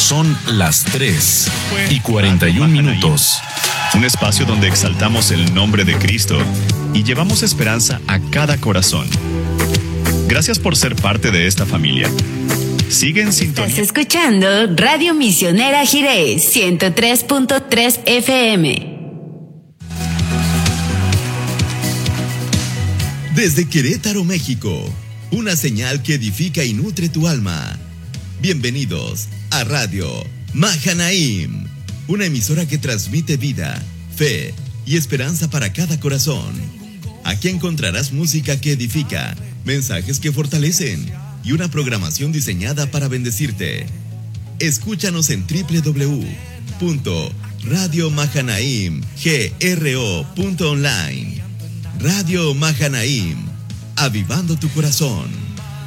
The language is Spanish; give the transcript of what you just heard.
Son las 3:41. Un espacio donde exaltamos el nombre de Cristo y llevamos esperanza a cada corazón. Gracias por ser parte de esta familia. Sigue en sintonía. Estás escuchando Radio Misionera Jiré 103.3 FM. Desde Querétaro, México, una señal que edifica y nutre tu alma. Bienvenidos a Radio Mahanaim, una emisora que transmite vida, fe y esperanza para cada corazón. Aquí encontrarás música que edifica, mensajes que fortalecen y una programación diseñada para bendecirte. Escúchanos en www.radiomahanaimgro.online. Radio Mahanaim, avivando tu corazón.